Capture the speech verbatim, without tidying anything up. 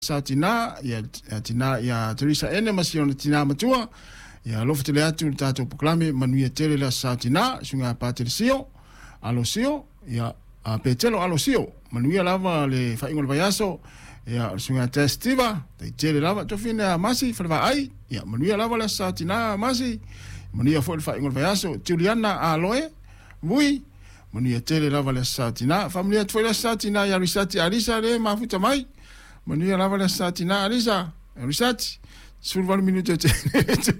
sa tina ya tina ya Teresa ene masiona tina matua ya lofa tele atu tato proklame manuia tele la sa tina sunga patricio alosio ya a petelo alosio manuia lava le faingol vayaso ya sunga testiva te tele lava to fina masi fa ai ya manuia lava la sa tina masi manuia fo le faingol vayaso Juliana aloe vui manuia tele lava la sa tina familia tfo la sa tina ya risati alisa le mafuta mai Manuia lava la satina alisa risati sul valo minuto